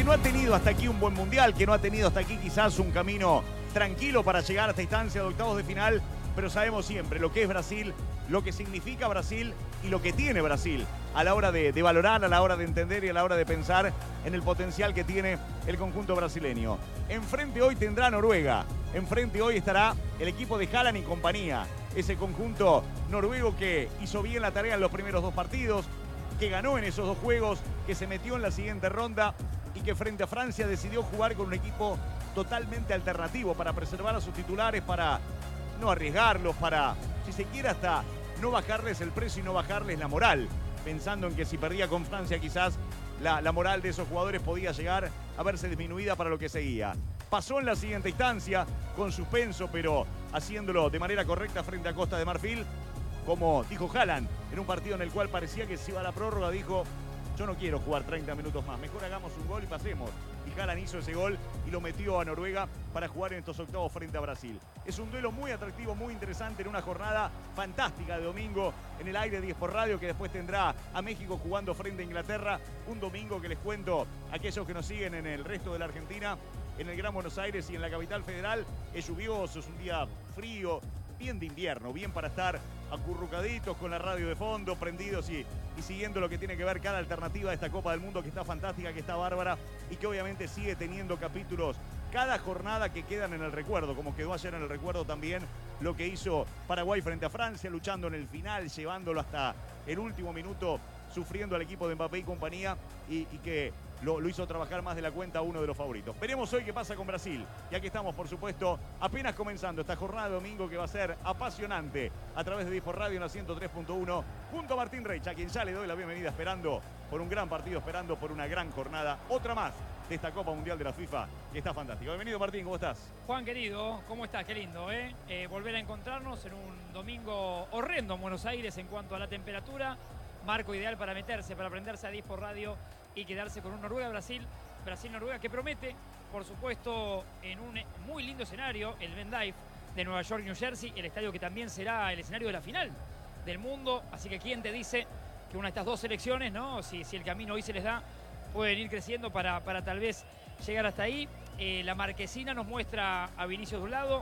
no ha tenido hasta aquí un buen mundial, que no ha tenido hasta aquí quizás un camino tranquilo para llegar a esta instancia de octavos de final, pero sabemos siempre lo que es Brasil, lo que significa Brasil y lo que tiene Brasil a la hora de valorar, a la hora de entender y a la hora de pensar en el potencial que tiene el conjunto brasileño. Enfrente hoy tendrá Noruega, enfrente hoy estará el equipo de Haaland y compañía, ese conjunto noruego que hizo bien la tarea en los primeros dos partidos, que ganó en esos dos juegos, que se metió en la siguiente ronda y que frente a Francia decidió jugar con un equipo totalmente alternativo para preservar a sus titulares, para no arriesgarlos, para, si se quiere, hasta no bajarles el precio y no bajarles la moral, pensando en que si perdía con Francia quizás la moral de esos jugadores podía llegar a verse disminuida para lo que seguía. Pasó en la siguiente instancia, con suspenso, pero haciéndolo de manera correcta frente a Costa de Marfil, como dijo Haaland, en un partido en el cual parecía que se iba a la prórroga, dijo: yo no quiero jugar 30 minutos más, mejor hagamos un gol y pasemos. Y Haaland hizo ese gol y lo metió a Noruega para jugar en estos octavos frente a Brasil. Es un duelo muy atractivo, muy interesante, en una jornada fantástica de domingo en el aire 10 por radio, que después tendrá a México jugando frente a Inglaterra. Un domingo que les cuento a aquellos que nos siguen en el resto de la Argentina, en el Gran Buenos Aires y en la capital federal, es lluvioso, es un día frío, bien de invierno, bien para estar acurrucaditos con la radio de fondo, prendidos y siguiendo lo que tiene que ver cada alternativa de esta Copa del Mundo, que está fantástica, que está bárbara y que obviamente sigue teniendo capítulos cada jornada que quedan en el recuerdo, como quedó ayer en el recuerdo también lo que hizo Paraguay frente a Francia, luchando en el final, llevándolo hasta el último minuto, sufriendo al equipo de Mbappé y compañía, y que lo hizo trabajar más de la cuenta a uno de los favoritos. Veremos hoy qué pasa con Brasil. Y aquí estamos, por supuesto, apenas comenzando esta jornada de domingo que va a ser apasionante a través de 10 por Radio en la 103.1, junto a Martín Reich, a quien ya le doy la bienvenida, esperando por un gran partido, esperando por una gran jornada, otra más de esta Copa Mundial de la FIFA, que está fantástica. Bienvenido, Martín, ¿cómo estás? Juan, querido, ¿cómo estás? Qué lindo, ¿eh? Volver a encontrarnos en un domingo horrendo en Buenos Aires en cuanto a la temperatura. Marco ideal para meterse, para prenderse a 10 por Radio y quedarse con un Noruega-Brasil. Brasil-Noruega que promete, por supuesto, en un muy lindo escenario, el MetLife de Nueva York, New Jersey, el estadio que también será el escenario de la final del mundo. Así que quién te dice que una de estas dos selecciones, ¿no? Si el camino hoy se les da, pueden ir creciendo para tal vez llegar hasta ahí. La marquesina nos muestra a Vinicius de un lado,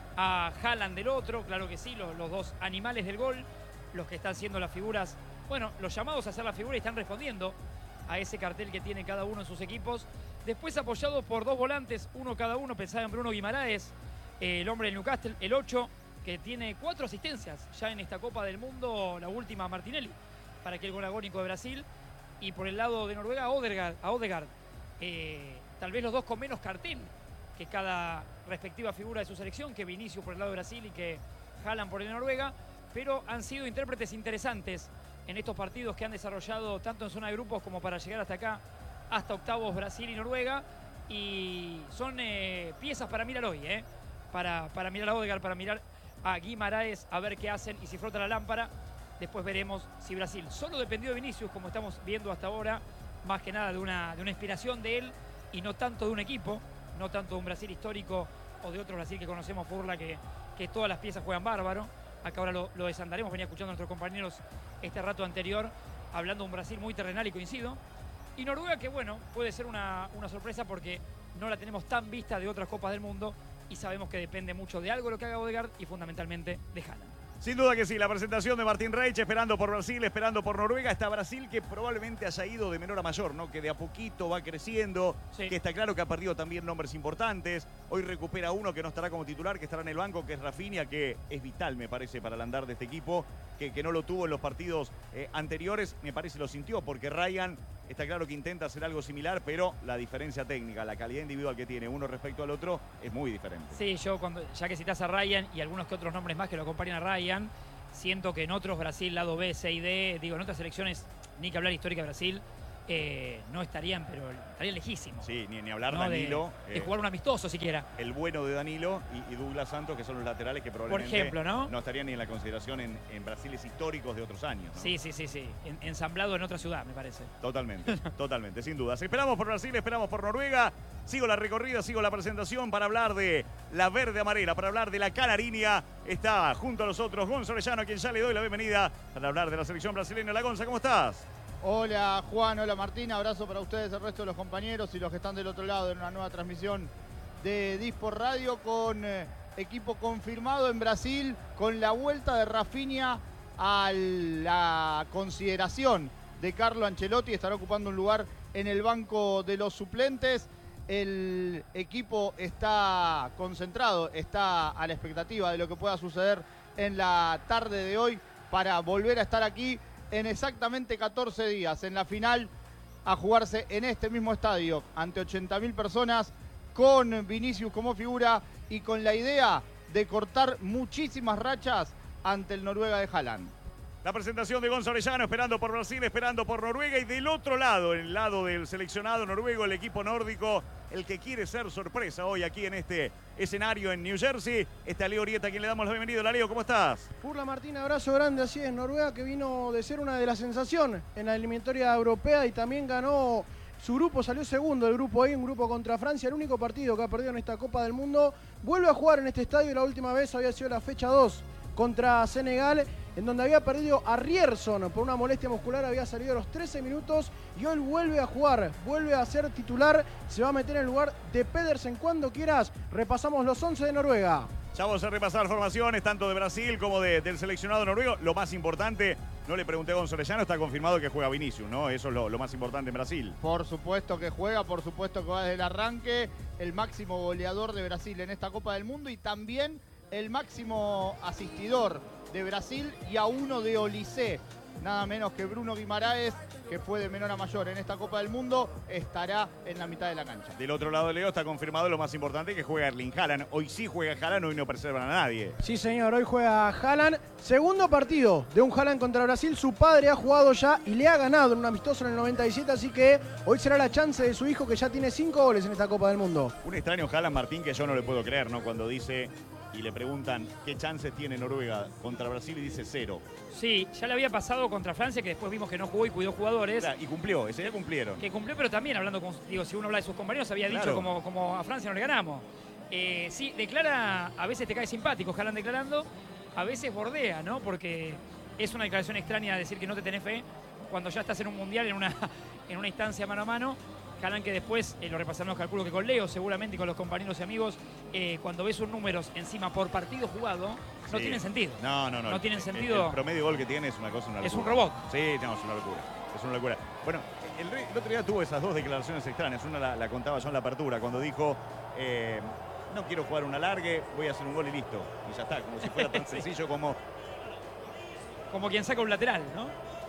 a Haaland del otro, claro que sí, los dos animales del gol, los que están siendo las figuras, bueno, los llamados a hacer la figura y están respondiendo a ese cartel que tiene cada uno en sus equipos. Después apoyados por dos volantes, uno cada uno, pensaba en Bruno Guimaraes, el hombre del Newcastle, el 8, que tiene 4 asistencias ya en esta Copa del Mundo, la última Martinelli, para aquel gol agónico de Brasil. Y por el lado de Noruega, a Odegaard. Tal vez los dos con menos cartel que cada respectiva figura de su selección, que Vinicius por el lado de Brasil y que Haaland por el de Noruega, pero han sido intérpretes interesantes en estos partidos que han desarrollado tanto en zona de grupos como para llegar hasta acá, hasta octavos Brasil y Noruega, y son piezas para mirar hoy, para mirar a Odegaard, para mirar a Guimaraes, a ver qué hacen y si frota la lámpara. Después veremos si Brasil solo dependió de Vinicius, como estamos viendo hasta ahora, más que nada de una inspiración de él y no tanto de un equipo, no tanto de un Brasil histórico o de otro Brasil que conocemos, Furla, que todas las piezas juegan bárbaro. Acá ahora lo desandaremos, venía escuchando a nuestros compañeros este rato anterior, hablando de un Brasil muy terrenal y coincido. Y Noruega, que bueno, puede ser una sorpresa porque no la tenemos tan vista de otras Copas del Mundo y sabemos que depende mucho de algo lo que haga Odegaard y fundamentalmente de Haaland. Sin duda que sí, la presentación de Martín Reich, esperando por Brasil, esperando por Noruega. Está Brasil que probablemente haya ido de menor a mayor, ¿no? Que de a poquito va creciendo, sí. Que está claro que ha perdido también nombres importantes. Hoy recupera uno que no estará como titular, que estará en el banco, que es Rafinha, que es vital, me parece, para el andar de este equipo, que no lo tuvo en los partidos anteriores, me parece lo sintió, porque Ryan está claro que intenta hacer algo similar, pero la diferencia técnica, la calidad individual que tiene uno respecto al otro es muy diferente. Sí, yo ya que citas a Ryan y algunos que otros nombres más que lo acompañan a Ryan, siento que en otros Brasil, lado B, C y D, digo, en otras selecciones, ni que hablar histórica de Brasil, no estarían, pero estarían lejísimos. Sí, ni hablar, ¿no? Danilo. De jugar un amistoso siquiera. El bueno de Danilo y Douglas Santos, que son los laterales que probablemente, por ejemplo, ¿no? Estarían ni en la consideración en Brasiles históricos de otros años, ¿no? Sí. Ensamblado en otra ciudad, me parece. Totalmente, sin dudas. Esperamos por Brasil, esperamos por Noruega. Sigo la recorrida, sigo la presentación para hablar de la verde amarela, para hablar de la canariña. Está junto a nosotros Gonzalo Orellano, a quien ya le doy la bienvenida para hablar de la selección brasileña. La Gonza, ¿cómo estás? Hola Juan, hola Martín, abrazo para ustedes, el resto de los compañeros y los que están del otro lado en una nueva transmisión de Disport Radio con equipo confirmado en Brasil, con la vuelta de Rafinha a la consideración de Carlo Ancelotti, estará ocupando un lugar en el banco de los suplentes. El equipo está concentrado, está a la expectativa de lo que pueda suceder en la tarde de hoy para volver a estar aquí en exactamente 14 días, en la final, a jugarse en este mismo estadio, ante 80.000 personas, con Vinicius como figura y con la idea de cortar muchísimas rachas ante el Noruega de Haaland. La presentación de Gonzalo Orellano, esperando por Brasil, esperando por Noruega. Y del otro lado, en el lado del seleccionado noruego, el equipo nórdico, el que quiere ser sorpresa hoy aquí en este escenario en New Jersey. Está Leo Orieta, a quien le damos la bienvenida. Leo, ¿cómo estás? Furla Martín, abrazo grande. Así es, Noruega, que vino de ser una de las sensaciones en la eliminatoria europea y también ganó su grupo, salió segundo el grupo E, un grupo contra Francia, el único partido que ha perdido en esta Copa del Mundo. Vuelve a jugar en este estadio, la última vez había sido la fecha 2 contra Senegal, en donde había perdido a Ryerson por una molestia muscular, había salido a los 13 minutos y hoy vuelve a jugar, vuelve a ser titular, se va a meter en el lugar de Pedersen. Cuando quieras, repasamos los 11 de Noruega. Ya vamos a repasar formaciones tanto de Brasil como del seleccionado noruego. Lo más importante, no le pregunté a Gonzalo Orellano, está confirmado que juega Vinicius, ¿no? Eso es lo más importante en Brasil. Por supuesto que juega, por supuesto que va desde el arranque, el máximo goleador de Brasil en esta Copa del Mundo y también el máximo asistidor de Brasil y a uno de Olise, nada menos que Bruno Guimaraes, que fue de menor a mayor en esta Copa del Mundo, estará en la mitad de la cancha. Del otro lado, Leo, está confirmado lo más importante, que juega Erling Haaland. Hoy sí juega Haaland, hoy no preservan a nadie. Sí, señor, hoy juega Haaland. Segundo partido de un Haaland contra Brasil. Su padre ha jugado ya y le ha ganado en un amistoso en el 97, así que hoy será la chance de su hijo, que ya tiene 5 goles en esta Copa del Mundo. Un extraño Haaland, Martín, que yo no le puedo creer, ¿no? Cuando dice y le preguntan qué chances tiene Noruega contra Brasil y dice 0. Sí, ya le había pasado contra Francia, que después vimos que no jugó y cuidó jugadores. Claro, y cumplió, ese día cumplieron. Que cumplió, pero también hablando con, digo, si uno habla de sus compañeros, había dicho Claro. como a Francia no le ganamos. Sí, declara, a veces te cae simpático Haaland declarando, a veces bordea, ¿no? Porque es una declaración extraña decir que no te tenés fe cuando ya estás en un mundial, en una instancia mano a mano. Haaland, que después, lo repasaremos, calculo que con Leo seguramente y con los compañeros y amigos, cuando ves sus números encima por partido jugado, no tienen sentido. No tienen sentido. El promedio de gol que tiene es una cosa, una locura. Es un robot. Sí, no, es una locura. Es una locura. Bueno, el otro día tuvo esas dos declaraciones extrañas. Una la contaba yo en la apertura, cuando dijo, no quiero jugar un alargue, voy a hacer un gol y listo. Y ya está, como si fuera tan sencillo como... Como quien saca un lateral, ¿no?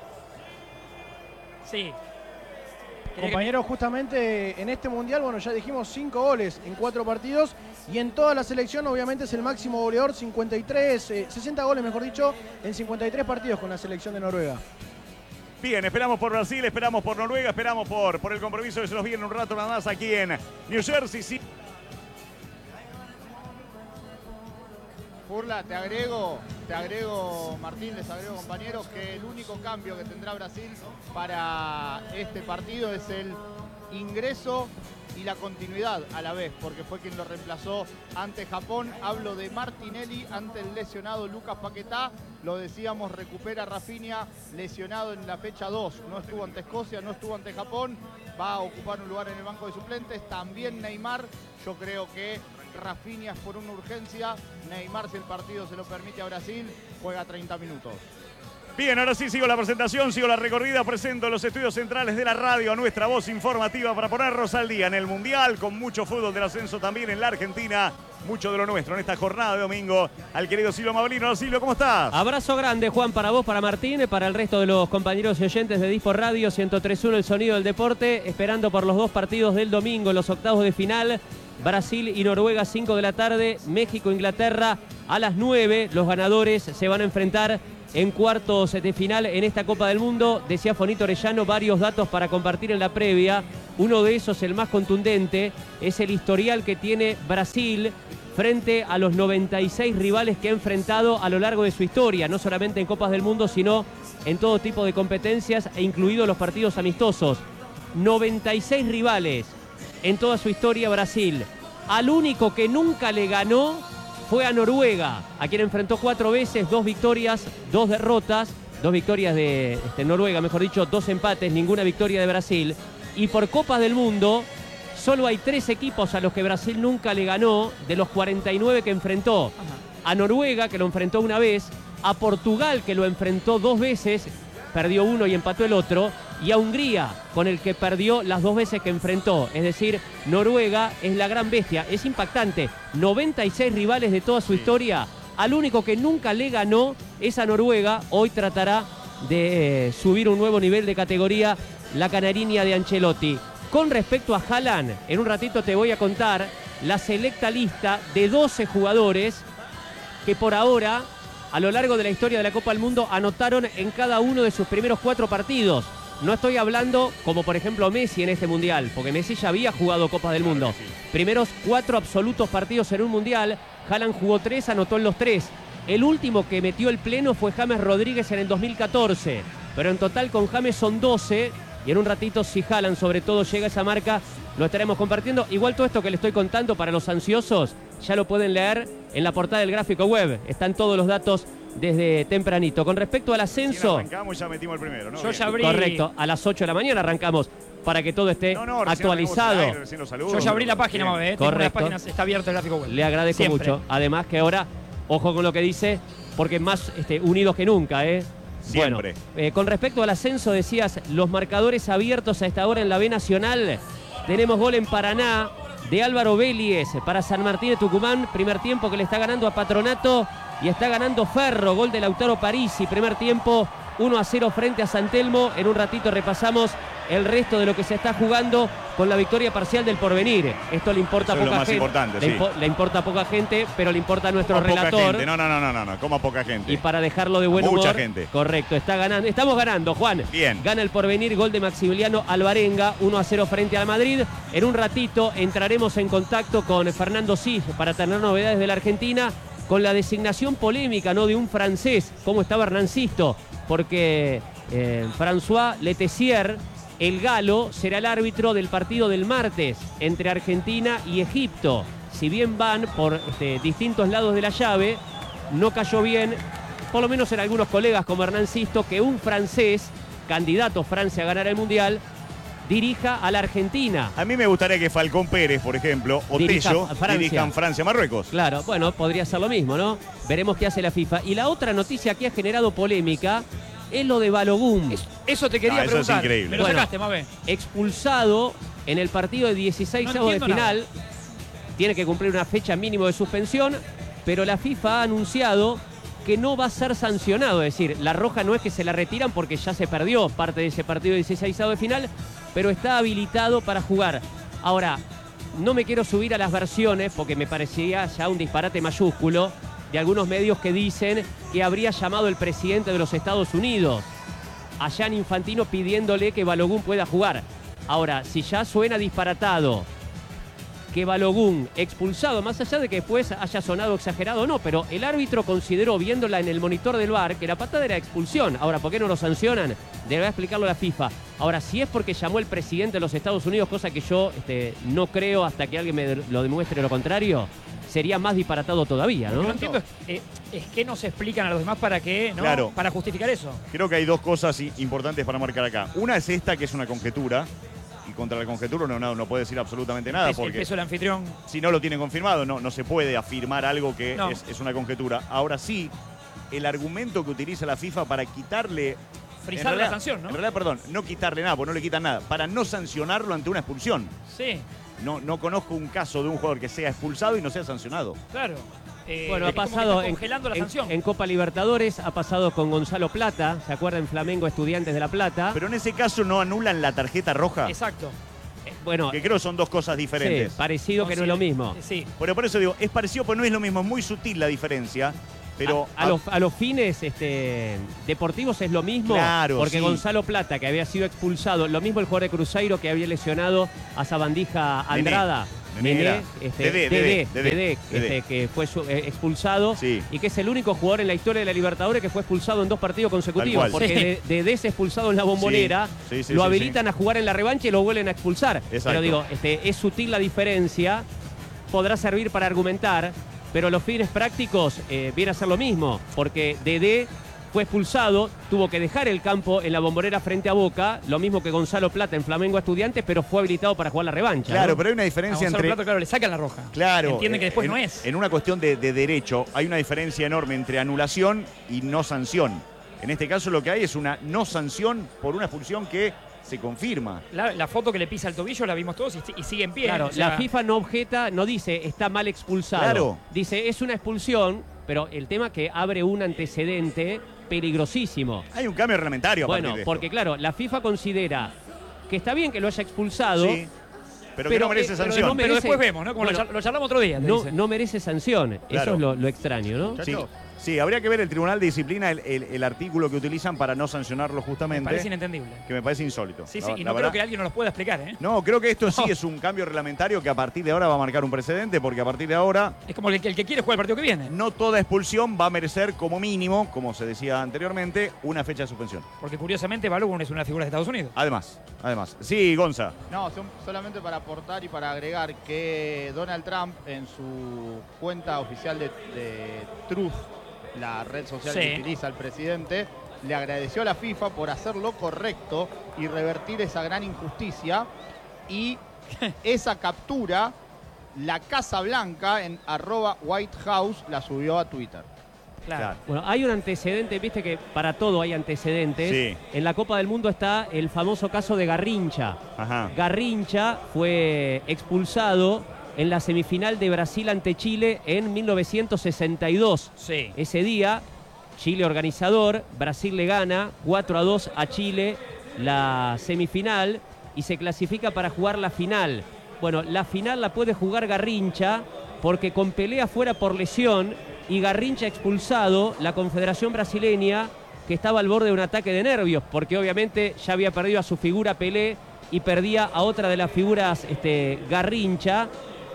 Sí. Compañeros, justamente en este mundial, bueno, ya dijimos 5 goles en 4 partidos y en toda la selección obviamente es el máximo goleador, 60 goles mejor dicho, en 53 partidos con la selección de Noruega. Bien, esperamos por Brasil, esperamos por Noruega, esperamos por el compromiso que se nos viene un rato nada más aquí en New Jersey. Sí. Furla, te agrego, Martín, les agrego, compañeros, que el único cambio que tendrá Brasil para este partido es el ingreso y la continuidad a la vez, porque fue quien lo reemplazó ante Japón. Hablo de Martinelli ante el lesionado Lucas Paquetá. Lo decíamos, recupera Rafinha, lesionado en la fecha 2. No estuvo ante Escocia, no estuvo ante Japón. Va a ocupar un lugar en el banco de suplentes. También Neymar. Yo creo que Rafinha es por una urgencia. Neymar, si el partido se lo permite a Brasil, juega 30 minutos. Bien, ahora sí sigo la presentación, sigo la recorrida, presento los estudios centrales de la radio a nuestra voz informativa para ponernos al día en el Mundial, con mucho fútbol del ascenso también en la Argentina, mucho de lo nuestro en esta jornada de domingo. Al querido Silvio Mabolino. Silvio, ¿cómo estás? Abrazo grande, Juan, para vos, para Martín, para el resto de los compañeros y oyentes de Disport Radio 103.1, el sonido del deporte, esperando por los dos partidos del domingo, los octavos de final. Brasil y Noruega, 5 de la tarde, México-Inglaterra a las 9. Los ganadores se van a enfrentar en cuartos de final en esta Copa del Mundo. Decía Fonito Orellano, varios datos para compartir en la previa. Uno de esos, el más contundente, es el historial que tiene Brasil frente a los 96 rivales que ha enfrentado a lo largo de su historia, no solamente en Copas del Mundo, sino en todo tipo de competencias, e incluidos los partidos amistosos. 96 rivales en toda su historia Brasil. Al único que nunca le ganó fue a Noruega, a quien enfrentó 4 veces, 2 victorias, 2 derrotas, 2 victorias de Noruega, mejor dicho, 2 empates, ninguna victoria de Brasil. Y por Copas del Mundo, solo hay 3 equipos a los que Brasil nunca le ganó de los 49 que enfrentó. A Noruega, que lo enfrentó una vez, a Portugal, que lo enfrentó 2 veces, perdió uno y empató el otro, y a Hungría, con el que perdió las 2 veces que enfrentó. Es decir, Noruega es la gran bestia. Es impactante. 96 rivales de toda su historia. Al único que nunca le ganó es a Noruega. Hoy tratará de subir un nuevo nivel de categoría la canariña de Ancelotti. Con respecto a Haaland, en un ratito te voy a contar la selecta lista de 12 jugadores que por ahora, a lo largo de la historia de la Copa del Mundo, anotaron en cada uno de sus primeros 4 partidos. No estoy hablando como por ejemplo Messi en este Mundial, porque Messi ya había jugado Copas del Mundo. Primeros 4 absolutos partidos en un Mundial, Haaland jugó 3, anotó en los 3. El último que metió el pleno fue James Rodríguez en el 2014, pero en total con James son 12, y en un ratito si Haaland sobre todo llega a esa marca, lo estaremos compartiendo. Igual todo esto que le estoy contando para los ansiosos, ya lo pueden leer en la portada del gráfico web, están todos los datos desde tempranito. Con respecto al ascenso... Arrancamos y ya metimos el primero, ¿no? Yo ya abrí... Correcto, a las 8 de la mañana arrancamos para que todo esté actualizado. Yo ya abrí la página, Mabe, tengo las Correcto. páginas, está abierto el gráfico web. Le agradezco Siempre. mucho. Además que ahora, ojo con lo que dice, porque más unidos que nunca, ¿eh? Siempre. Bueno, con respecto al ascenso, decías, los marcadores abiertos a esta hora en la B Nacional. Tenemos gol en Paraná de Álvaro Vélez para San Martín de Tucumán. Primer tiempo que le está ganando a Patronato y está ganando Ferro. Gol de Lautaro Parisi. Primer tiempo 1-0 frente a San Telmo. En un ratito repasamos el resto de lo que se está jugando con la victoria parcial del Porvenir. Esto le importa a Eso es lo poca más gente. importante, Le importa a poca gente, pero le importa a nuestro Como poca relator. gente. No, como a poca gente. Y para dejarlo de buen Mucha humor. gente. Correcto, está ganando. Estamos ganando, Juan. Bien. Gana el Porvenir, gol de Maximiliano Alvarenga, 1-0 frente al Madrid. En un ratito entraremos en contacto con Fernando Cis para tener novedades de la Argentina, con la designación polémica, ¿no?, de un francés, como estaba Hernán Sisto, porque François Letessier, el galo, será el árbitro del partido del martes entre Argentina y Egipto. Si bien van por distintos lados de la llave, no cayó bien, por lo menos en algunos colegas como Hernán Sisto, que un francés, candidato Francia a ganar el Mundial, dirija a la Argentina. A mí me gustaría que Falcón Pérez, por ejemplo, o Dirija Tello a Francia. dirijan Francia-Marruecos. Claro, bueno, podría ser lo mismo, ¿no? Veremos qué hace la FIFA. Y la otra noticia que ha generado polémica es lo de Balogun. Eso te quería Eso preguntar. es increíble. Me lo Bueno, sacaste, Mabe. Expulsado en el partido de 16 No de entiendo final. Tiene que cumplir una fecha mínimo de suspensión, pero la FIFA ha anunciado que no va a ser sancionado. Es decir, la roja no es que se la retiran porque ya se perdió parte de ese partido de 16 de final, pero está habilitado para jugar. Ahora, no me quiero subir a las versiones porque me parecía ya un disparate mayúsculo de algunos medios que dicen que habría llamado el presidente de los Estados Unidos a Gianni Infantino pidiéndole que Balogun pueda jugar. Ahora, si ya suena disparatado que Balogun expulsado, más allá de que después haya sonado exagerado o no, pero el árbitro consideró, viéndola en el monitor del VAR, que la patada era expulsión. Ahora, ¿por qué no lo sancionan? Deberá explicarlo la FIFA. Ahora, si es porque llamó el presidente de los Estados Unidos, cosa que yo no creo hasta que alguien me lo demuestre lo contrario, sería más disparatado todavía, Lo que ¿no? no entiendo es que nos explican a los demás para qué, ¿no? Claro. Para justificar eso. Creo que hay dos cosas importantes para marcar acá. Una es esta, que es una conjetura. Y contra la conjetura no puede decir absolutamente nada. El Porque peso del anfitrión. si no lo tienen confirmado, no se puede afirmar algo que No. es una conjetura. Ahora sí, el argumento que utiliza la FIFA para quitarle... Frizar en la realidad- sanción, ¿no? En realidad, perdón, no quitarle nada, porque no le quitan nada. Para no sancionarlo ante una expulsión. Sí, No conozco un caso de un jugador que sea expulsado y no sea sancionado. claro. Bueno, ha es como que pasado está congelando la sanción. en Copa Libertadores, ha pasado con Gonzalo Plata, ¿se acuerdan? Flamengo Estudiantes de La Plata. Pero en ese caso no anulan la tarjeta roja. Exacto. Bueno, Que creo que son dos cosas diferentes. sí, parecido que no es lo mismo. Sí. Pero por eso digo, es parecido, pero no es lo mismo, es muy sutil la diferencia. Pero A los fines deportivos es lo mismo, Claro, porque sí. Gonzalo Plata, que había sido expulsado, lo mismo el jugador de Cruzeiro que había lesionado a Sabandija Andrada, Dedé, que fue expulsado, Sí. y que es el único jugador en la historia de la Libertadores que fue expulsado en 2 partidos consecutivos, Tal cual. porque Dedé es expulsado en la Bombonera, Sí, sí, lo sí, habilitan a jugar en la revancha y lo vuelven a expulsar. Exacto. Pero digo, es sutil la diferencia, podrá servir para argumentar, pero los fines prácticos viene a ser lo mismo, porque Dedé fue expulsado, tuvo que dejar el campo en la Bombonera frente a Boca, lo mismo que Gonzalo Plata en Flamengo Estudiantes, pero fue habilitado para jugar la revancha. Claro, ¿no? pero hay una diferencia entre... Plata, claro, le sacan la roja. Claro. Entienden que después no es. En una cuestión de derecho, hay una diferencia enorme entre anulación y no sanción. En este caso lo que hay es una no sanción por una expulsión que se confirma. La foto que le pisa el tobillo la vimos todos y sigue en pie. Claro, o sea, la FIFA no objeta, no dice está mal expulsado. Claro. Dice es una expulsión, pero el tema que abre un antecedente peligrosísimo. Hay un cambio reglamentario a Bueno, partir de esto. porque claro, la FIFA considera que está bien que lo haya expulsado, Sí, pero que no merece pero sanción. no pero merece- después vemos, ¿no? Como bueno, lo charlamos otro día. te no, dice. no merece sanción. Claro. Eso es lo extraño, ¿no? Sí, Chacho. sí, habría que ver el Tribunal de Disciplina, el artículo que utilizan para no sancionarlo Me justamente, parece inentendible. que me parece insólito. Sí, La- sí, la y no creo verdad. que alguien nos los pueda explicar, ¿eh? No, creo que esto sí es un cambio reglamentario que a partir de ahora va a marcar un precedente, porque a partir de ahora Es como el que quiere jugar el partido que viene. no toda expulsión va a merecer como mínimo, como se decía anteriormente, una fecha de suspensión. Porque curiosamente Balogun es una figura de Estados Unidos. Además. Sí, Gonza. No, solamente para aportar y para agregar que Donald Trump en su cuenta oficial de Truth, la red social Sí. que utiliza el presidente, le agradeció a la FIFA por hacer lo correcto y revertir esa gran injusticia, y esa captura la Casa Blanca en @WhiteHouse la subió a Twitter. Claro. Bueno, hay un antecedente, viste que para todo hay antecedentes. Sí. En la Copa del Mundo está el famoso caso de Garrincha. Ajá. Garrincha fue expulsado en la semifinal de Brasil ante Chile en 1962. Sí. Ese día, Chile organizador, Brasil le gana 4-2 a Chile la semifinal y se clasifica para jugar la final. Bueno, la final la puede jugar Garrincha porque con Pelé fuera por lesión y Garrincha expulsado, la Confederación Brasileña, que estaba al borde de un ataque de nervios, porque obviamente ya había perdido a su figura Pelé y perdía a otra de las figuras Garrincha,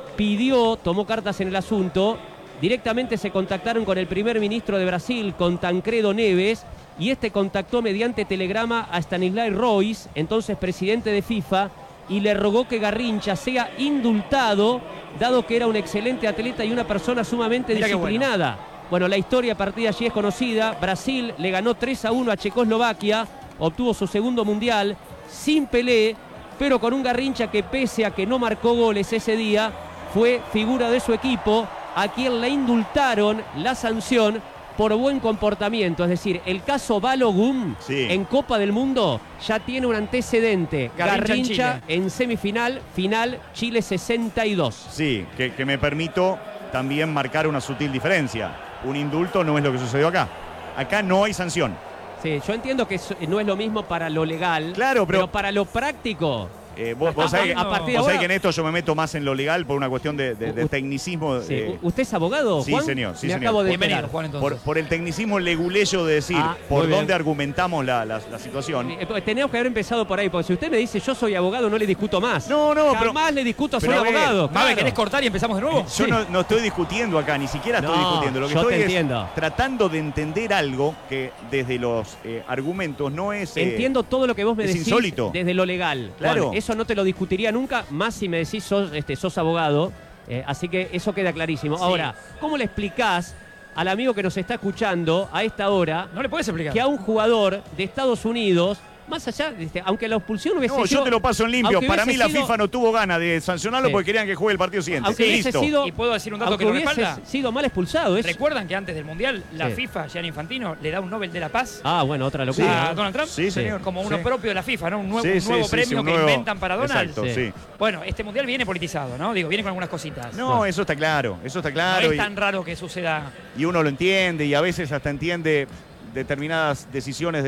tomó cartas en el asunto, directamente se contactaron con el primer ministro de Brasil, con Tancredo Neves, y este contactó mediante telegrama a Stanislas Royce, entonces presidente de FIFA, y le rogó que Garrincha sea indultado, dado que era un excelente atleta y una persona sumamente Mirá qué disciplinada. Bueno, la historia a partir de allí es conocida. Brasil le ganó 3-1 a Checoslovaquia, obtuvo su segundo mundial sin Pelé, pero con un Garrincha que, pese a que no marcó goles ese día, fue figura de su equipo, a quien le indultaron la sanción por buen comportamiento. Es decir, el caso Balogun Sí. en Copa del Mundo ya tiene un antecedente. Garrincha en Garrincha Chile. en semifinal, final, Chile 62. Sí, que me permito también marcar una sutil diferencia. Un indulto no es lo que sucedió acá. Acá no hay sanción. Sí, yo entiendo que no es lo mismo para lo legal, Claro, pero- para lo práctico. Vos sabés, a partir de vos sabés ahora- que en esto yo me meto más en lo legal por una cuestión de tecnicismo. Sí. ¿Usted es abogado, sí, Juan? señor, sí, Me señor. acabo de Bienvenido, enterar. Juan, entonces. Por el tecnicismo leguleyo de decir por muy bien. dónde argumentamos la situación. Tenemos que haber empezado por ahí, porque si usted me dice yo soy abogado, no le discuto más. No, no, pero- Jamás le discuto, soy pero a ver, abogado. Mabe, claro. ¿querés cortar y empezamos de nuevo? Yo no estoy discutiendo acá, ni siquiera estoy No, discutiendo. Lo que yo estoy te es entiendo. tratando de entender algo que desde los argumentos no es... Entiendo todo lo que vos me es decís insólito. desde lo legal. Claro. Juan, eso no te lo discutiría nunca, más si me decís sos abogado. Así que eso queda clarísimo. Sí. Ahora, ¿cómo le explicás al amigo que nos está escuchando a esta hora No le puedes explicar. que a un jugador de Estados Unidos, más allá, aunque la expulsión hubiese No, sido... yo te lo paso en limpio. aunque Para mí hubiese la sido- FIFA no tuvo ganas de sancionarlo Sí. porque querían que juegue el partido siguiente. Aunque hubiese Listo. sido, ¿Y puedo decir un dato aunque que lo hubiese respalda? sido mal expulsado. ¿Recuerdan que antes del Mundial la Sí. FIFA, Gianni Infantino, le da un Nobel de la Paz Ah, bueno, otra a locura. Donald Trump? Sí, señor. Como uno Sí. propio de la FIFA, ¿no? Un nuevo, Sí, un sí, nuevo sí, premio sí, un que nuevo- inventan para Donald. Exacto, Sí. sí. Bueno, este Mundial viene politizado, ¿no? Digo, viene con algunas cositas. No, eso está claro. Eso está claro. No es tan raro que suceda. Y uno lo entiende y a veces hasta entiende determinadas decisiones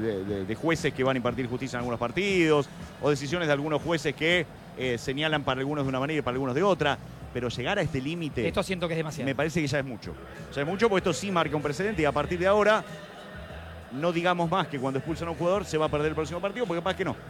de jueces que van a impartir justicia en algunos partidos o decisiones de algunos jueces que señalan para algunos de una manera y para algunos de otra, pero llegar a este límite Esto siento que es demasiado. me parece que ya es mucho. Ya es mucho porque esto sí marca un precedente y a partir de ahora no digamos más que cuando expulsan a un jugador se va a perder el próximo partido porque capaz que no.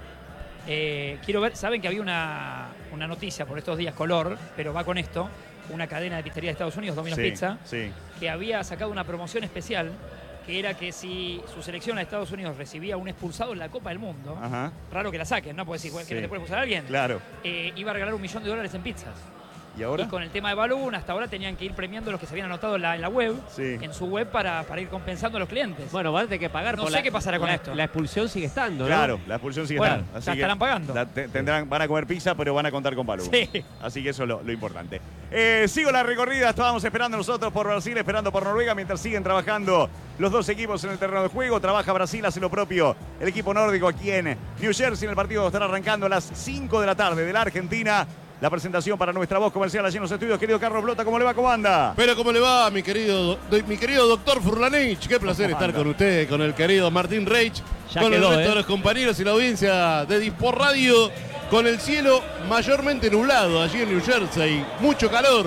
Quiero ver, saben que había una noticia por estos días, color, pero va con esto, una cadena de pizzería de Estados Unidos, Domino's Sí, Pizza, sí. que había sacado una promoción especial, que era que si su selección a Estados Unidos recibía un expulsado en la Copa del Mundo, Ajá, raro que la saquen, ¿no? Porque si Sí. te puede expulsar a alguien, claro. iba a regalar $1 millón en pizzas. ¿Y ahora? Y con el tema de Balloon, hasta ahora tenían que ir premiando los que se habían anotado en la web, Sí. en su web, para ir compensando a los clientes. Bueno, van a tener que pagar. No por sé qué pasará con esto. La expulsión sigue estando, ¿no? Claro, la expulsión sigue Bueno, estando. ya estarán pagando. Van a comer pizza, pero van a contar con Balú. Sí. Así que eso es lo importante. Sigo la recorrida. Estábamos esperando nosotros por Brasil, esperando por Noruega, mientras siguen trabajando los dos equipos en el terreno de juego. Trabaja Brasil, hace lo propio el equipo nórdico aquí en New Jersey. En el partido estará arrancando a las 5 de la tarde de la Argentina. La presentación para nuestra voz comercial allí en los estudios. Querido Carlos Blota, ¿cómo le va? ¿Cómo anda? Pero ¿cómo le va, mi querido doctor Furlanich? Qué placer estar con usted, con el querido Martín Reich, Ya con quedó, el resto de los compañeros y la audiencia de Dispor Radio, con el cielo mayormente nublado allí en New Jersey. Mucho calor,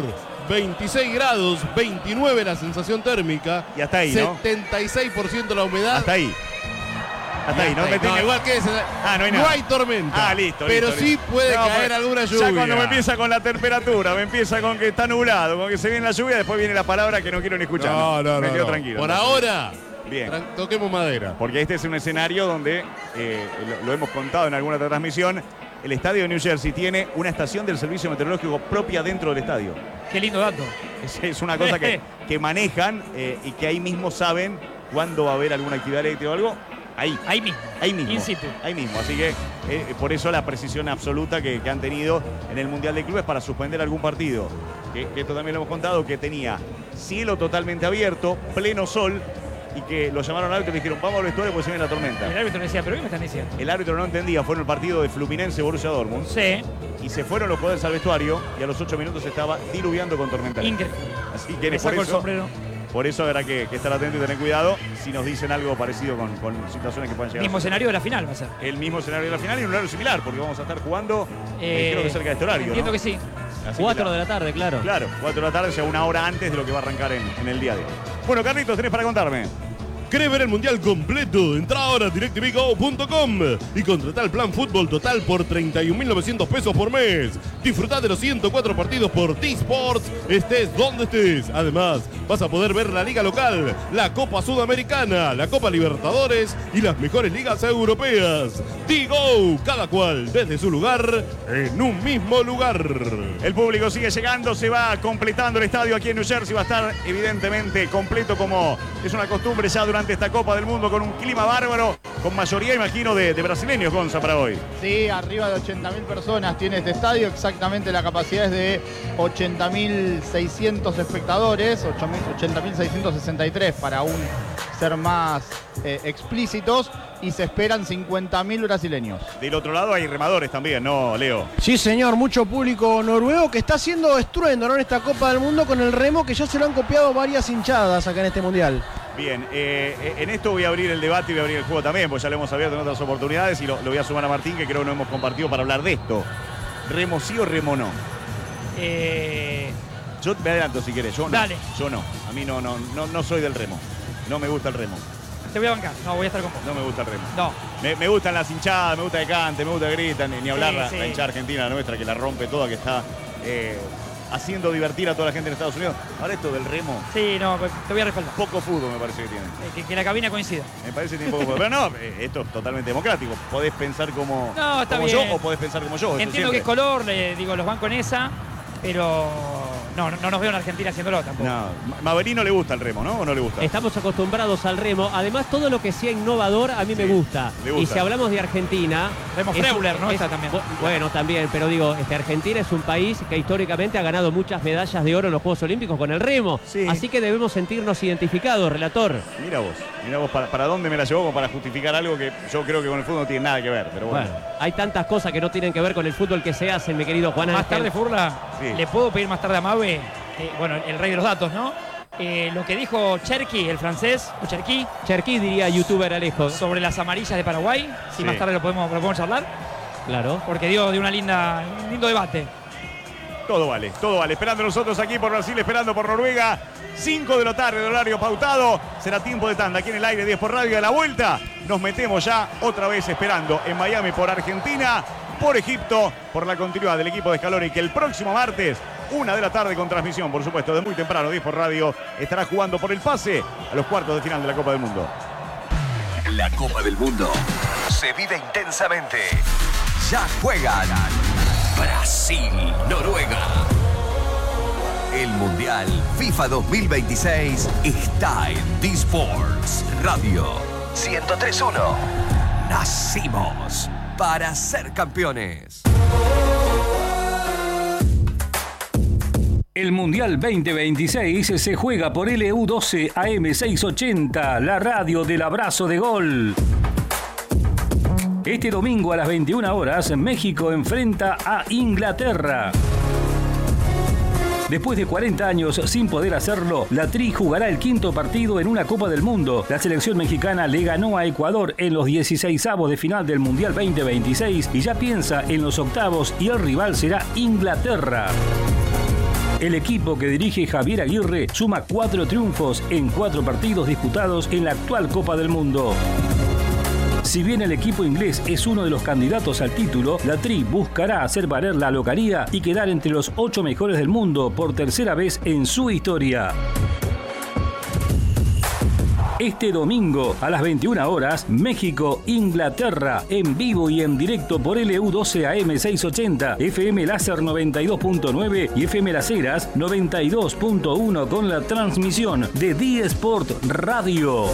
26 grados, 29 la sensación térmica. Y hasta ahí, ¿no? 76% la humedad. Hasta ahí. Hasta ahí, ¿no? No, igual que ese. No hay nada. No hay tormenta. Ah, listo. Pero listo, sí listo. puede No, caer pues, alguna lluvia. Ya cuando me empieza con la temperatura, me empieza con que está nublado, con que se viene la lluvia, después viene la palabra que no quiero ni escuchar. No. Me quedo tranquilo. Por entonces. ahora, Bien. toquemos madera. Porque este es un escenario donde, lo hemos contado en alguna otra transmisión, el estadio de New Jersey tiene una estación del servicio meteorológico propia dentro del estadio. Qué lindo dato. Es una cosa que manejan y que ahí mismo saben cuándo va a haber alguna actividad eléctrica o algo. Ahí mismo. In situ. Ahí mismo. Así que por eso la precisión absoluta que han tenido en el Mundial de Clubes para suspender algún partido. Que esto también lo hemos contado, que tenía cielo totalmente abierto, pleno sol, y que lo llamaron al árbitro y dijeron, vamos al vestuario porque se viene la tormenta. El árbitro decía, ¿pero qué me están diciendo? El árbitro no entendía, fue en el partido de Fluminense-Borussia Dortmund. Sí. Y se fueron los jugadores al vestuario y a los 8 minutos estaba diluviando con tormenta. Increíble. Así que Me saco el sombrero. por eso habrá que estar atento y tener cuidado si nos dicen algo parecido con situaciones que puedan llegar. Mismo escenario de la final va a ser. El mismo escenario de la final y un horario similar, porque vamos a estar jugando, creo que cerca de este horario, Entiendo ¿no? que sí. Así que 4 de la tarde, claro. Claro, 4 de la tarde, o sea, una hora antes de lo que va a arrancar en el día de hoy. Bueno, Carlitos, tenés para contarme. ¿Querés ver el Mundial completo? Entra ahora a DirecTVGo.com y contratá el plan fútbol total por 31.900 pesos por mes. Disfrutá de los 104 partidos por T-Sports, estés donde estés. Además, vas a poder ver la liga local, la Copa Sudamericana, la Copa Libertadores y las mejores ligas europeas. Digo, cada cual desde su lugar, en un mismo lugar. El público sigue llegando, se va completando el estadio aquí en New Jersey. Va a estar evidentemente completo como es una costumbre ya durante esta Copa del Mundo, con un clima bárbaro, con mayoría, imagino, de brasileños, Gonza, para hoy. Sí, arriba de 80.000 personas tiene este estadio, exactamente la capacidad es de 80.600 espectadores, 80.663 para aún ser más explícitos, y se esperan 50.000 brasileños. Del otro lado hay remadores también, ¿no, Leo? Sí, señor, mucho público noruego que está haciendo estruendo, ¿no?, en esta Copa del Mundo con el remo, que ya se lo han copiado varias hinchadas acá en este Mundial. Bien, en esto voy a abrir el debate y voy a abrir el juego también, porque ya lo hemos abierto en otras oportunidades y lo voy a sumar a Martín, que creo que no hemos compartido para hablar de esto. ¿Remo sí o remo no? Yo me adelanto si querés, yo no. Dale. Yo no. A mí no soy del remo. No me gusta el remo. Te voy a bancar. No, voy a estar con vos. No me gusta el remo. No. Me gustan las hinchadas, me gusta que cante, me gusta que gritan, ni hablar Sí. la hinchada argentina nuestra, que la rompe toda, que está haciendo divertir a toda la gente en Estados Unidos. Ahora esto del remo, Sí, no, te voy a respaldar. poco fútbol me parece que tiene. Que la cabina coincida. Me parece que tiene poco fútbol. Pero no, esto es totalmente democrático. Podés pensar como, No, está como bien. yo o podés pensar como yo. eso Entiendo que es siempre. color, digo, los banco en esa, pero no nos veo en Argentina haciéndolo tampoco. No, Maverino le gusta el remo, ¿no? ¿O no le gusta? Estamos acostumbrados al remo. Además, todo lo que sea innovador a mí me gusta. le gusta. Y si hablamos de Argentina... Remo Freuler, ¿no? Está también. Bueno, también, pero digo, Argentina es un país que históricamente ha ganado muchas medallas de oro en los Juegos Olímpicos con el remo. Sí. Así que debemos sentirnos identificados, relator. Mira vos, para dónde me la llevó como para justificar algo que yo creo que con el fútbol no tiene nada que ver. Pero bueno. Bueno, hay tantas cosas que no tienen que ver con el fútbol que se hacen, mi querido Juan Más Ángel. tarde, Furla, Sí. le puedo pedir más tarde a Mabe, bueno, el rey de los datos, ¿no? Lo que dijo Cherky, el francés, o Cherky, Cherky diría youtuber Alejo. sobre las amarillas de Paraguay. Si Sí. más tarde lo podemos charlar, Claro. porque dio de un lindo debate. Todo vale. Esperando nosotros aquí por Brasil, esperando por Noruega. 5 de la tarde, de horario pautado. Será tiempo de tanda aquí en el aire, 10 por radio. A la vuelta nos metemos ya otra vez esperando en Miami por Argentina, por Egipto, por la continuidad del equipo de Scaloni, que el próximo martes, 1 de la tarde con transmisión, por supuesto, de muy temprano, 10 por radio, estará jugando por el pase a los cuartos de final de la Copa del Mundo. La Copa del Mundo se vive intensamente. Ya juegan Brasil, Noruega. El Mundial FIFA 2026 está en D-Sports Radio 103.1. Nacimos para ser campeones. El Mundial 2026 se juega por LU12 AM680, la radio del abrazo de gol. Este domingo a las 21 horas, México enfrenta a Inglaterra. Después de 40 años sin poder hacerlo, la Tri jugará el quinto partido en una Copa del Mundo. La selección mexicana le ganó a Ecuador en los 16avos de final del Mundial 2026 y ya piensa en los octavos y el rival será Inglaterra. El equipo que dirige Javier Aguirre suma 4 triunfos en 4 partidos disputados en la actual Copa del Mundo. Si bien el equipo inglés es uno de los candidatos al título, la Tri buscará hacer valer la localía y quedar entre los 8 mejores del mundo por tercera vez en su historia. Este domingo a las 21 horas, México-Inglaterra, en vivo y en directo por LU12 AM680, FM Láser 92.9 y FM Las Heras 92.1 con la transmisión de D-Sport Radio.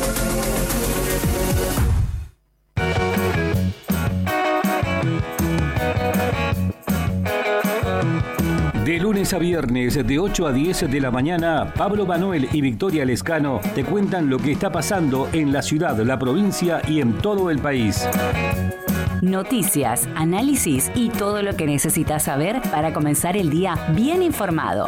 De lunes a viernes, de 8 a 10 de la mañana, Pablo Manuel y Victoria Lescano te cuentan lo que está pasando en la ciudad, la provincia y en todo el país. Noticias, análisis y todo lo que necesitas saber para comenzar el día bien informado.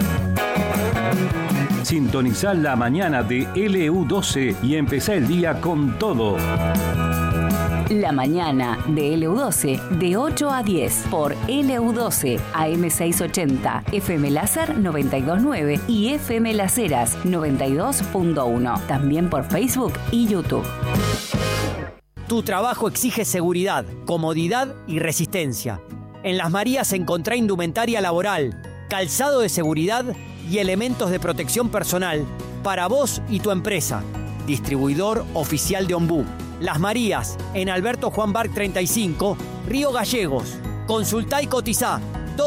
Sintonizá la mañana de LU12 y empezá el día con todo. La mañana de LU12 de 8 a 10 por LU12 AM680, FM Láser 92.9 y FM Las Heras 92.1. También por Facebook y YouTube. Tu trabajo exige seguridad, comodidad y resistencia. En Las Marías encontrá indumentaria laboral, calzado de seguridad y elementos de protección personal para vos y tu empresa. Distribuidor oficial de Ombú. Las Marías, en Alberto Juan Barc 35, Río Gallegos. Consultá y cotizá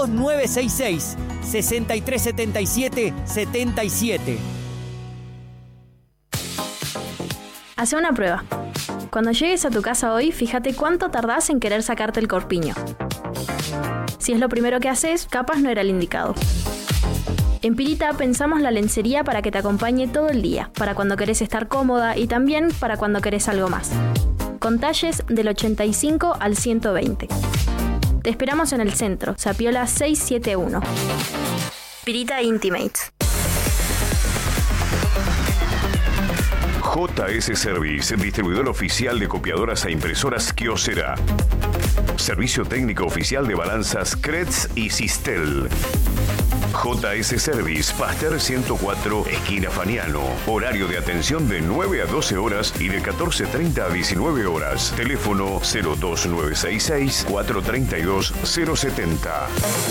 2966-6377-77. Hacé una prueba. Cuando llegues a tu casa hoy, fíjate cuánto tardás en querer sacarte el corpiño. Si es lo primero que haces, capaz no era el indicado. En Pirita pensamos la lencería para que te acompañe todo el día, para cuando querés estar cómoda y también para cuando querés algo más. Con talles del 85 al 120. Te esperamos en el centro, Zapiola 671. Pirita Intimates. JS Service, distribuidor oficial de copiadoras e impresoras Kyocera. Servicio técnico oficial de balanzas Kretz y Sistel. JS Service, Pasteur 104, esquina Faniano. Horario de atención de 9 a 12 horas y de 14:30 a 19 horas. Teléfono 02966 432 070.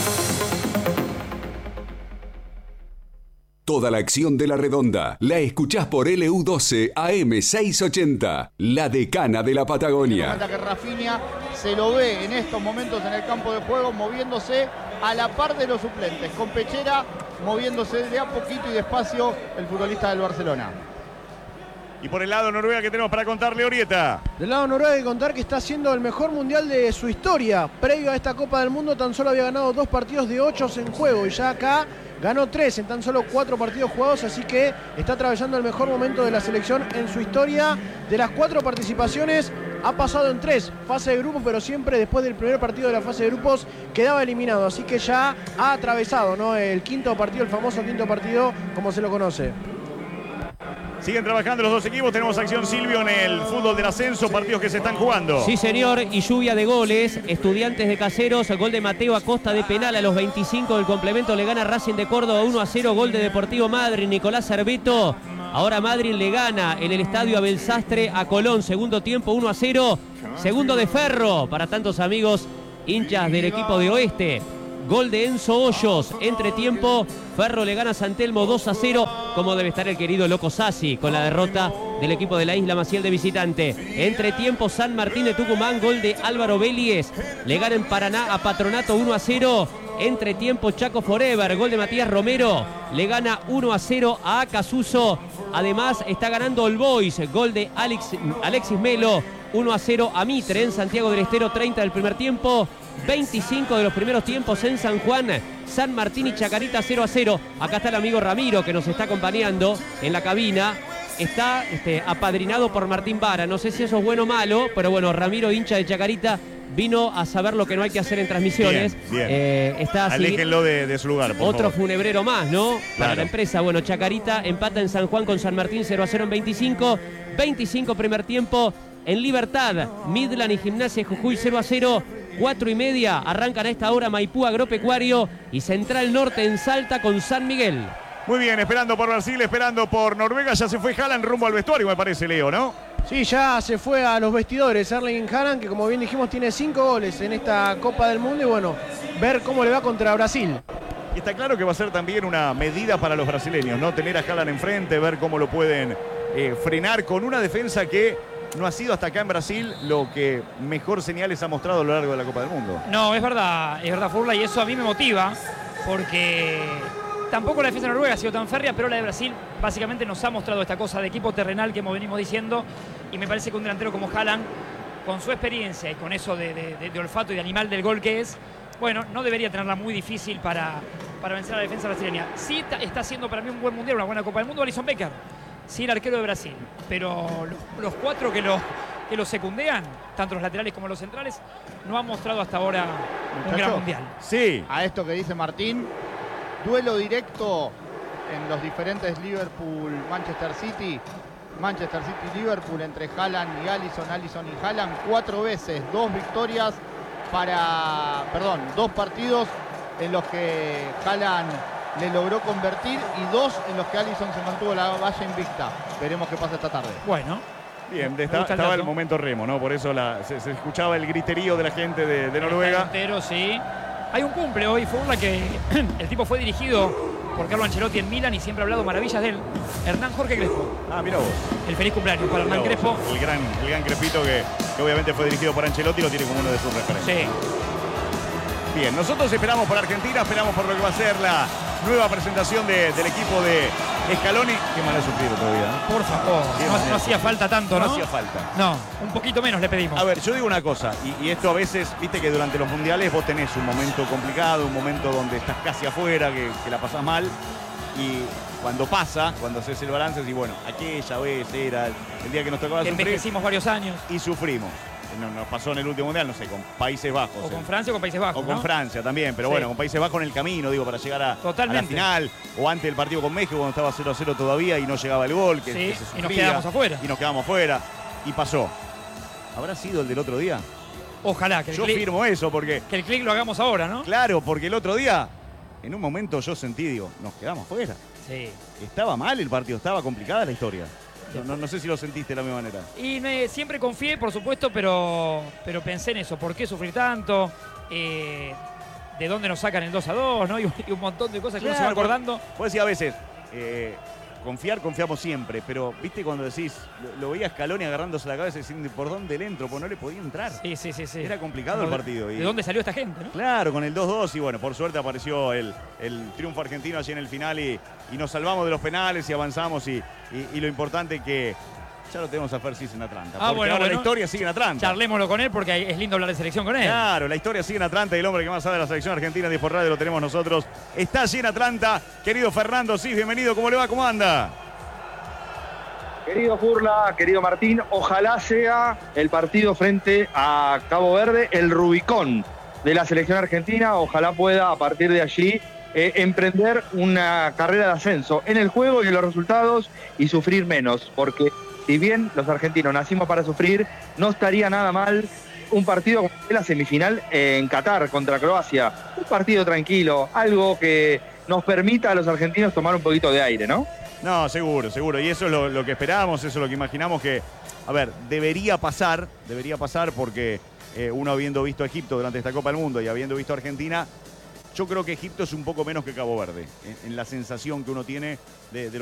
Toda la acción de La Redonda la escuchás por LU12 AM680, la decana de la Patagonia. Que Rafinha se lo ve en estos momentos en el campo de juego moviéndose a la par de los suplentes, con Pechera moviéndose de a poquito y despacio el futbolista del Barcelona. Y por el lado Noruega, ¿qué tenemos para contarle, Orieta? Del lado Noruega hay que contar que está haciendo el mejor mundial de su historia. Previo a esta Copa del Mundo tan solo había ganado 2 partidos de 8 en juego y ya acá ganó 3 en tan solo 4 partidos jugados, así que está atravesando el mejor momento de la selección en su historia. De las 4 participaciones ha pasado en 3 fases de grupos, pero siempre después del primer partido de la fase de grupos quedaba eliminado, así que ya ha atravesado, ¿no?, el quinto partido, el famoso quinto partido, como se lo conoce. Siguen trabajando los dos equipos. Tenemos acción, Silvio, en el fútbol del ascenso, partidos que se están jugando. Sí, señor, y lluvia de goles. Estudiantes de Caseros, gol de Mateo Acosta de penal a los 25 del complemento. Le gana Racing de Córdoba 1-0, gol de Deportivo Madryn, Nicolás Cerveto. Ahora Madryn le gana en el estadio Abel Sastre a Colón, segundo tiempo 1-0. Segundo de Ferro para tantos amigos hinchas del equipo de Oeste. Gol de Enzo Hoyos, entretiempo, Ferro le gana a San Telmo 2-0, como debe estar el querido Loco Sassi con la derrota del equipo de la Isla Maciel de visitante. Entretiempo, San Martín de Tucumán, gol de Álvaro Vélez, le gana en Paraná a Patronato 1-0. Entretiempo, Chaco Forever, gol de Matías Romero, le gana 1-0 a Acasuso. Además está ganando All Boys, gol de Alexis Melo, 1-0 a Mitre en Santiago del Estero, 30 del primer tiempo, 25 de los primeros tiempos en San Juan, San Martín y Chacarita 0-0. Acá está el amigo Ramiro que nos está acompañando en la cabina. Está apadrinado por Martín Vara. No sé si eso es bueno o malo, pero bueno, Ramiro, hincha de Chacarita, vino a saber lo que no hay que hacer en transmisiones. Bien. Está así. Aléjenlo de su lugar, por Otro favor. Funebrero más, ¿no? Para Claro. la empresa. Bueno, Chacarita empata en San Juan con San Martín 0-0 en 25. 25 primer tiempo en Libertad. Midland y Gimnasia de Jujuy 0-0. 4:30. Arrancan a esta hora Maipú Agropecuario y Central Norte en Salta con San Miguel. Muy bien, esperando por Brasil, esperando por Noruega. Ya se fue Haaland rumbo al vestuario, me parece, Leo, ¿no? Sí, ya se fue a los vestidores Erling Haaland, que como bien dijimos tiene 5 goles en esta Copa del Mundo y bueno, ver cómo le va contra Brasil. Y está claro que va a ser también una medida para los brasileños, ¿no? Tener a Haaland enfrente, ver cómo lo pueden frenar con una defensa que no ha sido hasta acá en Brasil lo que mejor señales ha mostrado a lo largo de la Copa del Mundo. No, es verdad, Furla, y eso a mí me motiva, porque tampoco la defensa de Noruega ha sido tan férrea, pero la de Brasil básicamente nos ha mostrado esta cosa de equipo terrenal que venimos diciendo, y me parece que un delantero como Haaland, con su experiencia y con eso de olfato y de animal del gol que es, bueno, no debería tenerla muy difícil para vencer a la defensa brasileña. Sí está haciendo para mí un buen mundial, una buena Copa del Mundo, Alisson Becker, sí, el arquero de Brasil, pero los cuatro que lo secundean, tanto los laterales como los centrales, no han mostrado hasta ahora un gran mundial. Sí. A esto que dice Martín, duelo directo en los diferentes Liverpool-Manchester City. Manchester City-Liverpool entre Haaland y Alisson, Alisson y Haaland. 4 veces, 2 victorias dos partidos en los que Haaland le logró convertir y 2 en los que Alisson se mantuvo la valla invicta. Veremos qué pasa esta tarde. Bueno. Bien, estaba el momento remo, ¿no? Por eso se escuchaba el griterío de la gente de Noruega. Entero, sí. Hay un cumple hoy, Furla, que el tipo fue dirigido por Carlo Ancelotti en Milan y siempre ha hablado maravillas de él. Hernán Jorge Crespo. Ah, mira vos. El feliz cumpleaños para Hernán Crespo. El gran Crespito que obviamente fue dirigido por Ancelotti y lo tiene como uno de sus referentes. Sí. Bien, nosotros esperamos por Argentina, esperamos por lo que va a ser la nueva presentación del equipo de Scaloni. Qué mal ha sufrido todavía. Por favor, no hacía falta tanto, ¿no? No hacía falta. No, un poquito menos le pedimos. A ver, yo digo una cosa, y esto a veces, viste que durante los mundiales vos tenés un momento complicado, un momento donde estás casi afuera, que la pasás mal, y cuando pasa, cuando haces el balance, decís, bueno, aquella vez era el día que nos tocaba sufrir. Envejecimos varios años. Y sufrimos. Nos pasó en el último mundial, no sé, con Países Bajos. O con Francia o con Países Bajos. O con Francia también, pero sí, bueno, con Países Bajos en el camino, digo, para llegar a la final. O antes del partido con México, cuando estaba 0-0 todavía y no llegaba el gol. Que se sufría, y nos quedamos afuera. Y nos quedamos afuera. Y pasó. ¿Habrá sido el del otro día? Ojalá. Que yo firmo eso porque... Que el clic lo hagamos ahora, ¿no? Claro, porque el otro día, en un momento yo sentí, digo, nos quedamos fuera. Sí. Estaba mal el partido, estaba complicada la historia. No sé si lo sentiste de la misma manera. Y siempre confié, por supuesto, pero pensé en eso. ¿Por qué sufrir tanto? ¿De dónde nos sacan el 2-2? ¿No? Y un montón de cosas que uno se va acordando. Puedo decir a veces, confiamos siempre, pero viste cuando decís, lo veía Scaloni agarrándose la cabeza y diciendo, ¿por dónde le entro? Pues no le podía entrar. Sí. Era complicado el partido. ¿De dónde salió esta gente, no? Claro, con el 2-2 y bueno, por suerte apareció el triunfo argentino allí en el final y nos salvamos de los penales y avanzamos y lo importante que ya lo tenemos a Fersis en Atlanta. Porque bueno, ahora la historia sigue en Atlanta. Charlémoslo con él porque es lindo hablar de selección con él. Claro, la historia sigue en Atlanta y el hombre que más sabe de la selección argentina de Radio lo tenemos nosotros. Está allí en Atlanta. Querido Fernando Cis, bienvenido. ¿Cómo le va? ¿Cómo anda? Querido Furla, querido Martín, ojalá sea el partido frente a Cabo Verde el Rubicón de la selección argentina. Ojalá pueda a partir de allí emprender una carrera de ascenso en el juego y en los resultados y sufrir menos, porque si bien los argentinos nacimos para sufrir, no estaría nada mal un partido como la semifinal en Qatar contra Croacia. Un partido tranquilo, algo que nos permita a los argentinos tomar un poquito de aire, ¿no? No, seguro. Y eso es lo que esperábamos, eso es lo que imaginamos que, a ver, debería pasar porque uno habiendo visto a Egipto durante esta Copa del Mundo y habiendo visto a Argentina, yo creo que Egipto es un poco menos que Cabo Verde, en la sensación que uno tiene de